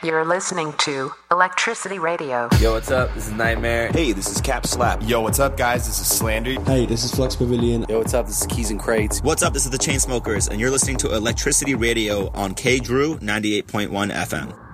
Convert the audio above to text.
You're listening to Electricity Radio. Yo, what's up? This is Nightmare. Hey, this is Cap Slap. Yo, what's up, guys? This is Slander. Hey, this is Flux Pavilion. Yo, what's up? This is Keys and Crates. What's up? This is the Chainsmokers, and you're listening to Electricity Radio on K Drew 98.1 FM.